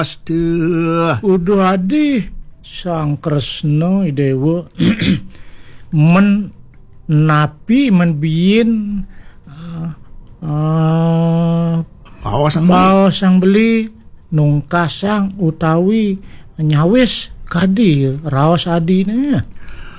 Uduh adi Sang Kresna Dewa men napi men biyin bawa sang beli nungkasang utawi nyawis kadi raos adine.